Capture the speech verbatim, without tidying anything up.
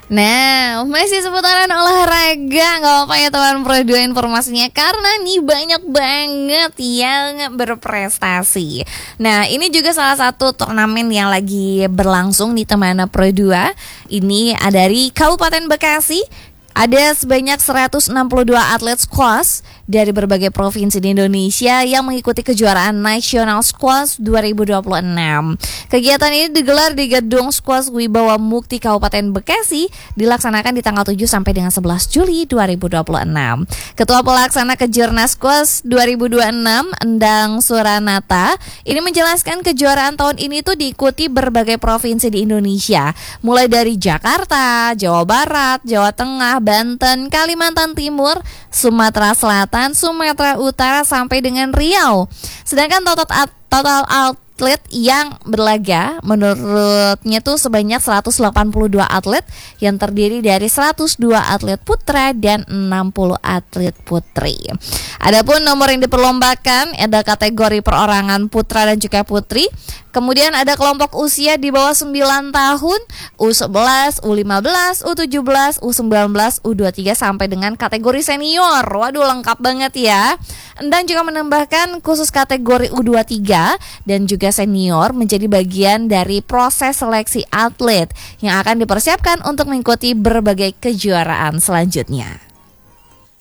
Nah, masih seputaran olahraga. Gak apa-apa ya teman Pro dua informasinya, karena nih banyak banget yang berprestasi. Nah, ini juga salah satu turnamen yang lagi berlangsung di teman Pro dua. Ini ada dari Kabupaten Bekasi. Ada sebanyak seratus enam puluh dua atlet squash dari berbagai provinsi di Indonesia yang mengikuti kejuaraan Nasional Squash dua ribu dua puluh enam. Kegiatan ini digelar di Gedung Squash Wibawa Mukti Kabupaten Bekasi, dilaksanakan di tanggal tujuh sampai dengan sebelas Juli dua ribu dua puluh enam. Ketua Pelaksana Kejurnas Squash dua ribu dua puluh enam, Endang Suranata, ini menjelaskan kejuaraan tahun ini tuh diikuti berbagai provinsi di Indonesia, mulai dari Jakarta, Jawa Barat, Jawa Tengah, Banten, Kalimantan Timur, Sumatera Selatan, Sumatera Utara sampai dengan Riau. Sedangkan total total atlet yang berlaga menurutnya tuh sebanyak seratus delapan puluh dua atlet yang terdiri dari seratus dua atlet putra dan enam puluh atlet putri. Adapun nomor yang diperlombakan ada kategori perorangan putra dan juga putri. Kemudian ada kelompok usia di bawah sembilan tahun, U sebelas, U lima belas, U tujuh belas, U sembilan belas, U dua puluh tiga sampai dengan kategori senior. Waduh, lengkap banget ya. Endang juga menambahkan khusus kategori U dua puluh tiga dan juga senior menjadi bagian dari proses seleksi atlet yang akan dipersiapkan untuk mengikuti berbagai kejuaraan selanjutnya.